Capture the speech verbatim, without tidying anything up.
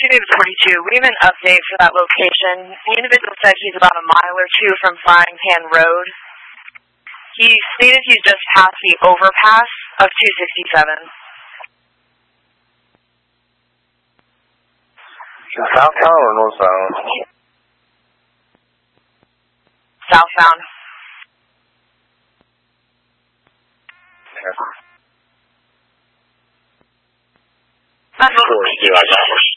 Unit forty-two, we have an update for that location. The individual said he's about a mile or two from Frying Pan Road. He stated he's just past the overpass of two sixty-seven. Southbound or northbound? Southbound. Okay. Of course, do I got